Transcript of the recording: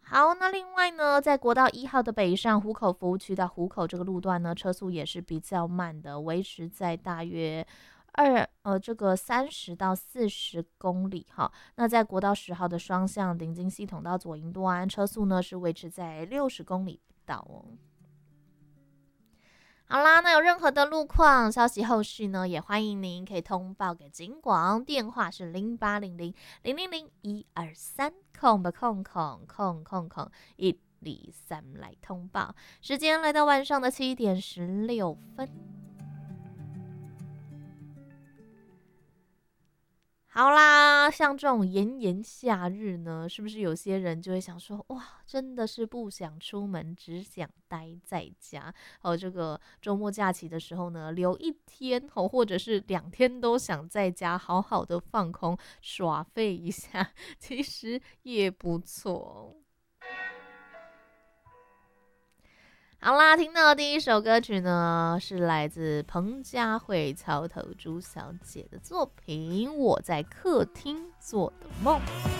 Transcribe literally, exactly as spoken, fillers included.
好，那另外呢，在国道一号的北上湖口服务区到湖口这个路段呢，车速也是比较慢的，维持在大约二呃这个三十到四十公里哈。那在国道十号的双向临近系统到左营多安，车速呢是维持在六十公里不到哦。好啦，那有任何的路况消息，后续呢也欢迎您可以通报给警广，电话是零八零零零零零一二三空吧空空空空空一二三来通报。时间来到晚上的七点十六分。好啦，像这种炎炎夏日呢，是不是有些人就会想说，哇，真的是不想出门，只想待在家。哦，这个周末假期的时候呢，留一天哦，或者是两天都想在家好好的放空耍废一下，其实也不错。好啦，听到的第一首歌曲呢，是来自彭佳慧桥头朱小姐的作品《我在客厅做的梦》。